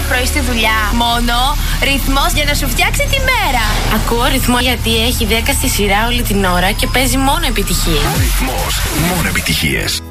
πρωί στη δουλειά. Μόνο Ρυθμός για να σου φτιάξει τη μέρα. Ακούω Ρυθμό γιατί έχει 10 στη σειρά όλη την ώρα και παίζει μόνο επιτυχίες. Ρυθμός, μόνο επιτυχίες.